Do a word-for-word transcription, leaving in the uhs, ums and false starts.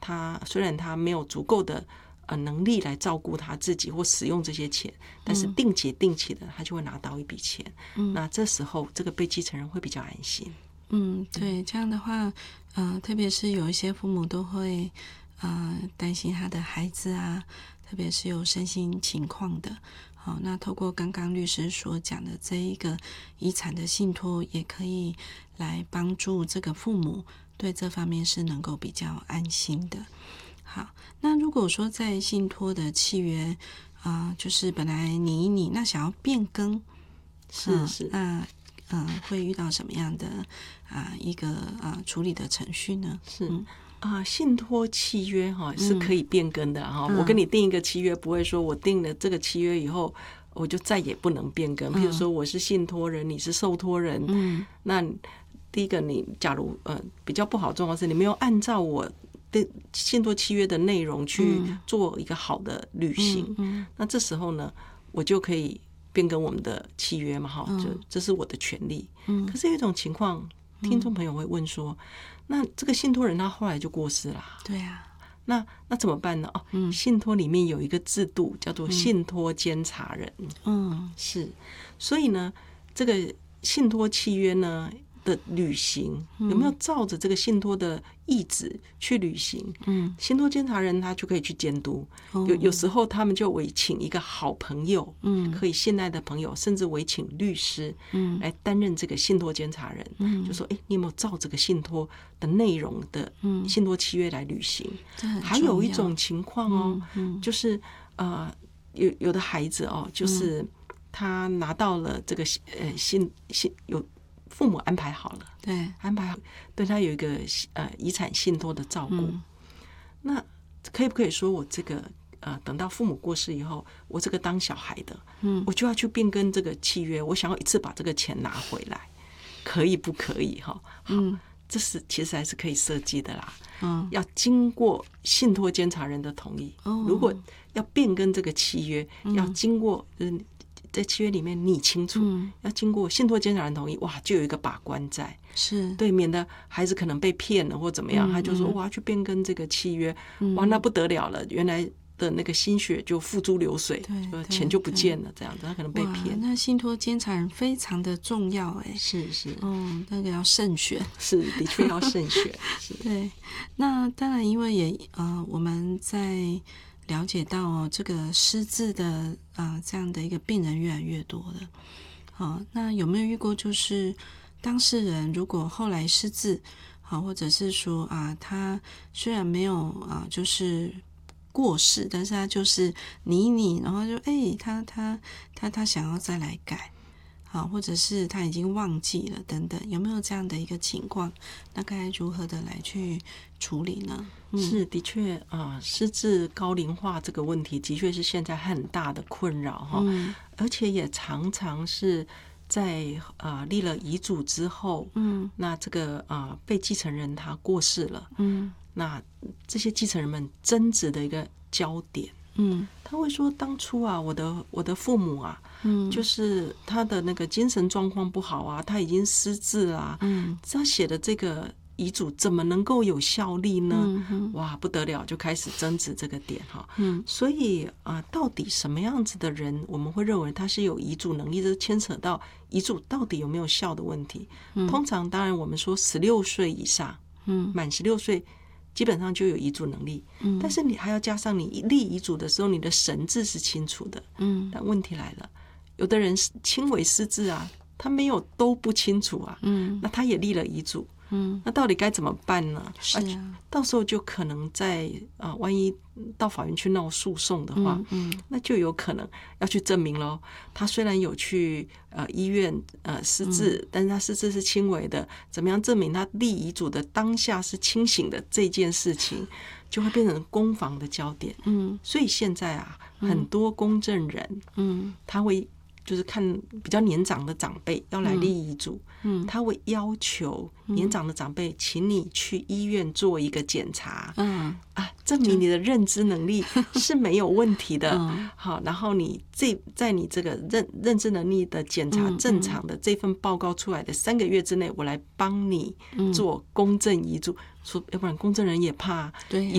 他虽然他没有足够的呃能力来照顾他自己或使用这些钱，但是定期定期的他就会拿到一笔钱。嗯，那这时候这个被继承人会比较安心。 嗯，对，这样的话，呃，特别是有一些父母都会呃担心他的孩子啊，特别是有身心情况的。好，那透过刚刚律师所讲的这一个遗产的信托，也可以来帮助这个父母对这方面是能够比较安心的。好，那如果说在信托的契约啊、呃，就是本来你你那想要变更， 是是， 那嗯、呃，会遇到什么样的啊、呃、一个啊、呃、处理的程序呢？ 是。 嗯啊，信托契约哈是可以变更的哈、 嗯。 我跟你订一个契约，不会说我订了这个契约以后，我就再也不能变更。譬如说我是信托人，你是受托人，嗯，那第一个你假如呃比较不好的状况是你没有按照我的信托契约的内容去做一个好的履行，嗯嗯、那这时候呢，我就可以变更我们的契约嘛，哈，这这是我的权利。嗯，可是有一种情况，听众朋友会问说。那这个信托人他后来就过世了， 对啊， 那那怎么办呢？哦，嗯、信托里面有一个制度叫做信托监察人，嗯，是，所以呢，这个信托契约呢的履行有没有照着这个信托的意志去履行？嗯，信托监察人他就可以去监督。哦、有有时候他们就委请一个好朋友，嗯，可以信赖的朋友，甚至委请律师，嗯，来担任这个信托监察人。嗯，就说，哎，你有没有照这个信托的内容的信托契约来履行？嗯、还有一种情况哦，嗯嗯、就是呃，有有的孩子哦，就是他拿到了这个呃信信有。父母安排好了， 对， 安排好对他有一个呃遗产信托的照顾。嗯、那可以不可以说我这个呃等到父母过世以后，我这个当小孩的，嗯，我就要去变更这个契约，我想要一次把这个钱拿回来，可以不可以？哈，嗯，这是其实还是可以设计的啦。嗯，要经过信托监察人的同意。哦，如果要变更这个契约，嗯、要经过就是。在契约里面拟清楚，嗯、要经过信托监察人同意，哇，就有一个把关在， 是对， 免得孩子可能被骗了或怎么样，嗯、他就说我要去变更这个契约，嗯、哇，那不得了了，原来的那个心血就付诸流水，对，钱就不见了，这样子他可能被骗。 那信托监察人非常的重要，哎， 是是， 嗯，那个要慎选， 是的确要慎选，是对。那当然，因为也呃，我们在。了解到哦，这个失智的啊、呃、这样的一个病人越来越多了。好、哦，那有没有遇过就是当事人如果后来失智，好、哦，或者是说啊，他虽然没有啊就是过世，但是他就是拟拟，然后就哎他他他他想要再来改。好，或者是他已经忘记了等等，有没有这样的一个情况？那该如何的来去处理呢？ 嗯、是的确啊、呃，失智高龄化这个问题的确是现在很大的困扰哈，嗯、而且也常常是在啊、呃、立了遗嘱之后，嗯，那这个啊、呃、被继承人他过世了，嗯，那这些继承人们争执的一个焦点。嗯，他会说当初啊，我的我的父母啊，嗯，就是他的那个精神状况不好啊，他已经失智啊，嗯，他写的这个遗嘱怎么能够有效力呢？嗯、哇，不得了，就开始争执这个点哈。嗯，所以啊、呃，到底什么样子的人，我们会认为他是有遗嘱能力，这牵扯到遗嘱到底有没有效的问题。嗯、通常当然我们说十六岁以上，嗯，满十六岁。基本上就有遗嘱能力，嗯，但是你还要加上你立遗嘱的时候，你的神志是清楚的，嗯，但问题来了，有的人轻微失智啊，他没有都不清楚啊，嗯，那他也立了遗嘱，嗯，那到底该怎么办呢？ 是啊， 到时候就可能在啊、呃，万一到法院去闹诉讼的话，嗯，嗯那就有可能要去证明咯。他虽然有去呃医院呃失智，嗯、但是他失智是轻微的，怎么样证明他立遗嘱的当下是清醒的这件事情，就会变成攻防的焦点。嗯，所以现在啊，嗯、很多公证人，嗯，他会。就是看比较年长的长辈要来立遗嘱，嗯，他会要求年长的长辈，请你去医院做一个检查，嗯啊，证明你的认知能力是没有问题的，嗯、好，然后你这在你这个认认知能力的检查正常的这份报告出来的三个月之内，我来帮你做公证遗嘱。说要不然公证人也怕， 对、啊，